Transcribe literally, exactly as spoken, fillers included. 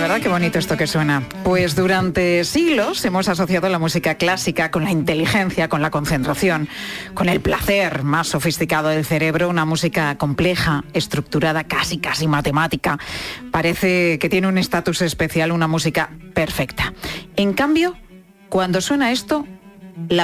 ¿verdad? Qué bonito esto que suena. Pues durante siglos hemos asociado la música clásica con la inteligencia, con la concentración, con el placer más sofisticado del cerebro, una música compleja, estructurada, casi, casi matemática. Parece que tiene un estatus especial, una música perfecta. En cambio, cuando suena esto, la